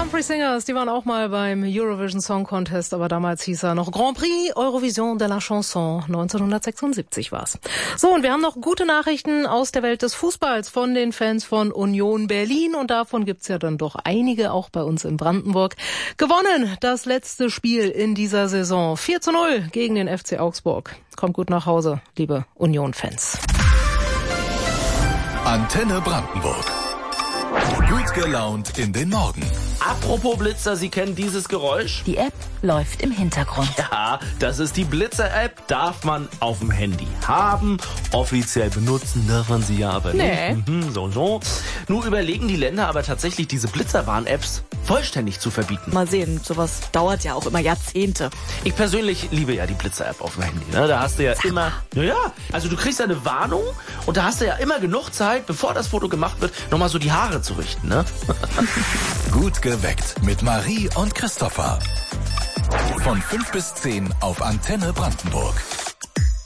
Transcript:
Humphrey Singers, die waren auch mal beim Eurovision Song Contest, aber damals hieß er noch Grand Prix Eurovision de la Chanson. 1976 war's. So, und wir haben noch gute Nachrichten aus der Welt des Fußballs von den Fans von Union Berlin, und davon gibt's ja dann doch einige, auch bei uns in Brandenburg. Gewonnen das letzte Spiel in dieser Saison. 4:0 gegen den FC Augsburg. Kommt gut nach Hause, liebe Union-Fans. Antenne Brandenburg. Gut gelaunt in den Morgen. Apropos Blitzer, Sie kennen dieses Geräusch? Die App läuft im Hintergrund. Ja, das ist die Blitzer-App. Darf man auf dem Handy haben. Offiziell benutzen darf man sie ja aber nicht. So. Nun überlegen die Länder aber tatsächlich, diese Blitzerwarn-Apps vollständig zu verbieten. Mal sehen, sowas dauert ja auch immer Jahrzehnte. Ich persönlich liebe ja die Blitzer-App auf dem Handy. Ne? Da hast du ja immer... Ja, also du kriegst ja eine Warnung und da hast du ja immer genug Zeit, bevor das Foto gemacht wird, nochmal so die Haare zu richten. Ne? Gut geweckt mit Marie und Christopher. Von 5 bis 10 auf Antenne Brandenburg.